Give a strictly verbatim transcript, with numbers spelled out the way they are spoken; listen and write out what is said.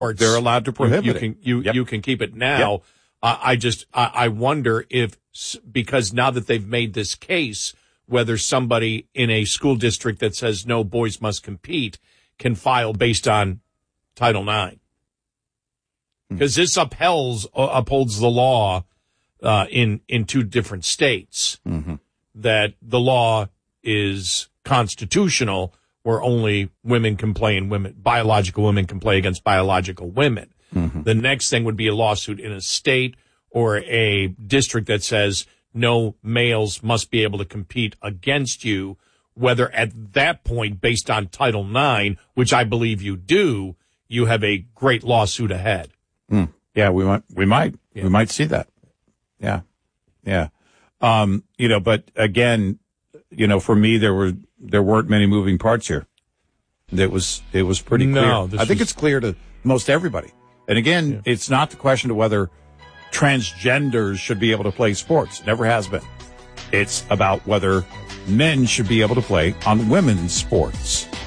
They're allowed to prohibit you, you can, it. You, yep. you can keep it now. Yep. Uh, I just, I, I wonder if, because now that they've made this case, whether somebody in a school district that says no boys must compete can file based on Title nine. Because this upholds, uh, upholds the law uh, in, in two different states, mm-hmm. that the law is constitutional, where only women can play and women, biological women can play against biological women. Mm-hmm. The next thing would be a lawsuit in a state or a district that says no males must be able to compete against you, whether at that point, based on Title nine, which I believe you do, you have a great lawsuit ahead. Mm. Yeah, we might, we might, yeah. we might see that. Yeah. Yeah. Um, you know, but again, you know, for me, there were, there weren't many moving parts here. It was, it was pretty no, clear. I think was... it's clear to most everybody. And again, yeah. it's not the question of whether transgenders should be able to play sports. It never has been. It's about whether men should be able to play on women's sports.